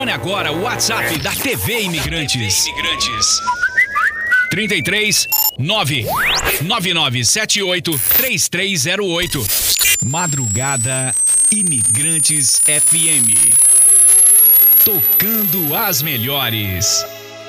Olha agora o WhatsApp da TV Imigrantes. 33 99978 3308. Madrugada Imigrantes FM. Tocando as melhores.